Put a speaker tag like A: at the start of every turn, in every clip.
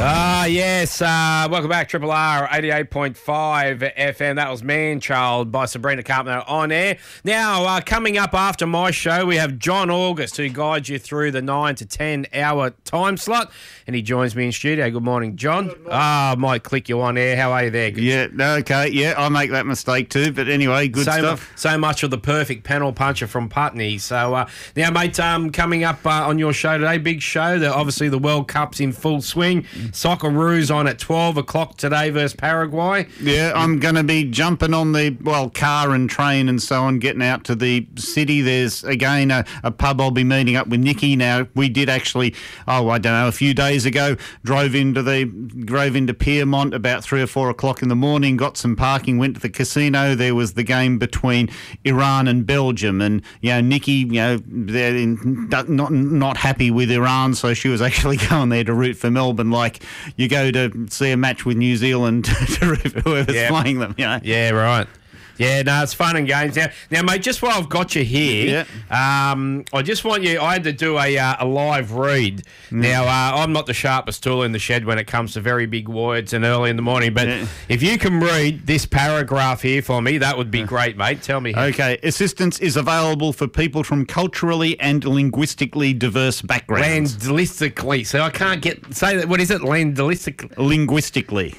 A: Yes. Welcome back, Triple R 88.5 FM. That was Man Child by Sabrina Carpenter on air. Now, coming up after my show, we have John August, who guides you through the 9 to 10 hour time slot, and he joins me in studio. Good morning, John. Good morning. I might click you on air. How are you there?
B: Okay. Yeah, I make that mistake too, but anyway, good stuff.
A: So much of the perfect panel puncher from Putney. So, now, mate, coming up on your show today, big show. Obviously, the World Cup's in full swing. Socceroos on at 12 o'clock today versus Paraguay.
B: Yeah, I'm going to be jumping on the, car and train and so on, getting out to the city. There's, again, a pub I'll be meeting up with Nikki. Now, we did actually, a few days ago, drove into Piermont about 3 or 4 o'clock in the morning, got some parking, went to the casino. There was the game between Iran and Belgium. And, Nikki, they're not happy with Iran, so she was actually going there to root for Melbourne, like you go to see a match with New Zealand to root for whoever's playing them,
A: Yeah, right. Yeah, no, it's fun and games. Now, mate, just while I've got you here, I just want you, I had to do a live read. Now, I'm not the sharpest tool in the shed when it comes to very big words and early in the morning, but if you can read this paragraph here for me, that would be great, mate. Tell me.
B: Okay. Assistance is available for people from culturally and linguistically diverse backgrounds.
A: Linguistically. So I can't say that. What is it? Linguistically,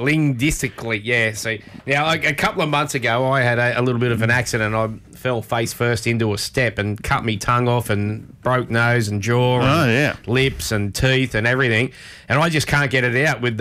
A: yeah. So now, a couple of months ago, I had a little bit of an accident. I fell face first into a step and cut me tongue off and broke nose and jaw and lips and teeth and everything. And I just can't get it out with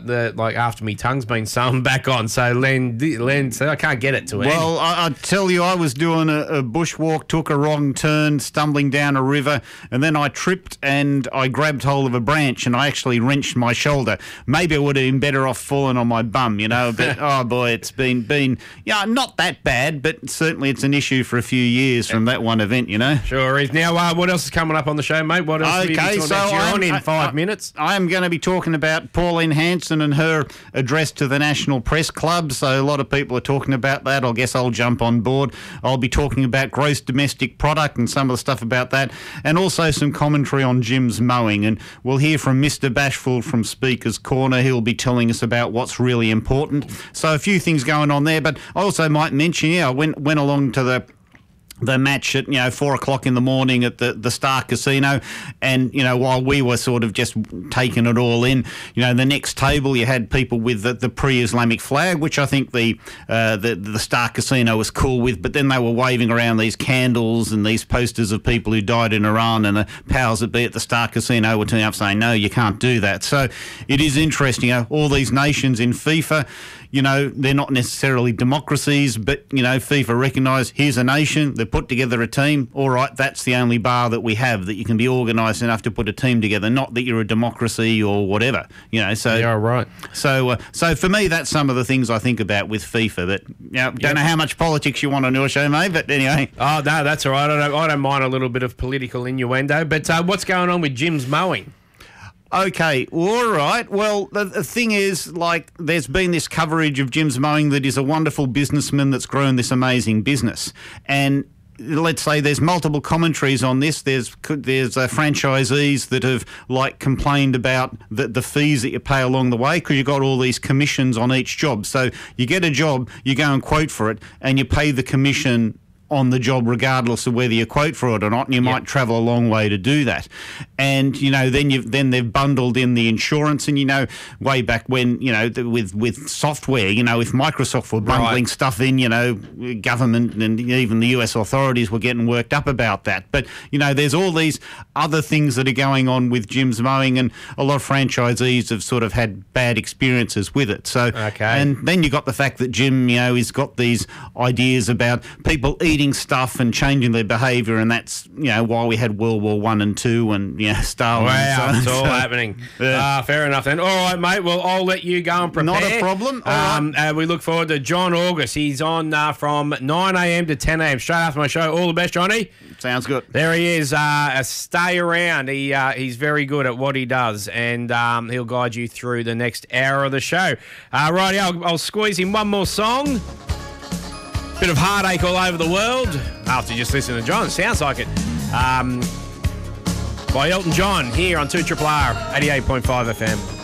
A: after me tongue's been sewn back on. So Len, so I can't get it to it.
B: Well, I tell you, I was doing a bushwalk, took a wrong turn, stumbling down a river, and then I tripped and I grabbed hold of a branch and I actually wrenched my shoulder. Maybe I would have been better off falling on my bum, but oh boy, it's been not that bad, but certainly it's an issue for a few years from that one event,
A: Sure is. Now, what else is coming up on the show, mate? What else are you talking about? You're on in 5 minutes.
B: I am going to be talking about Pauline Hanson and her address to the National Press Club. So a lot of people are talking about that. I guess I'll jump on board. I'll be talking about gross domestic product and some of the stuff about that, and also some commentary on Jim's mowing. And we'll hear from Mr. Bashful from Speaker's Corner. He'll be telling us about what's really important. So a few things going on there, but I also might mention, I went along to the match at 4 o'clock in the morning at the Star Casino, and while we were sort of just taking it all in, the next table you had people with the pre-Islamic flag, which I think the Star Casino was cool with, but then they were waving around these candles and these posters of people who died in Iran, and the powers that be at the Star Casino were turning up saying, no, you can't do that. So it is interesting, all these nations in FIFA, they're not necessarily democracies, but, FIFA recognise here's a nation, they put together a team, all right, that's the only bar that we have, that you can be organised enough to put a team together, not that you're a democracy or whatever, so...
A: Yeah, right.
B: So for me, that's some of the things I think about with FIFA, but, don't know how much politics you want on your show, mate, but anyway.
A: Oh, no, that's all right, I don't mind a little bit of political innuendo, but what's going on with Jim's mowing?
B: Okay, all right. Well, the thing is, there's been this coverage of Jim's mowing that is a wonderful businessman that's grown this amazing business. And let's say there's multiple commentaries on this. There's franchisees that have complained about the fees that you pay along the way, because you've got all these commissions on each job. So you get a job, you go and quote for it, and you pay the commission on the job regardless of whether you quote for it or not, and you might travel a long way to do that. And then they've bundled in the insurance, and way back when with software, if Microsoft were bundling stuff in, government and even the US authorities were getting worked up about that. But there's all these other things that are going on with Jim's mowing, and a lot of franchisees have sort of had bad experiences with it. So and then you got the fact that Jim he's got these ideas about people eating stuff and changing their behaviour, and that's why we had World War I and II and Stalin.
A: Wow, it's all happening. Fair enough then. All right, mate. Well, I'll let you go and prepare.
B: Not a problem.
A: We look forward to John August. He's on from 9 a.m. to 10 a.m. straight after my show. All the best, Johnny.
B: Sounds good.
A: There he is. Stay around. He's very good at what he does, and he'll guide you through the next hour of the show. Right, I'll squeeze in one more song. Bit of heartache all over the world after just listening to John. Sounds like it. By Elton John here on 2RRR 88.5 FM.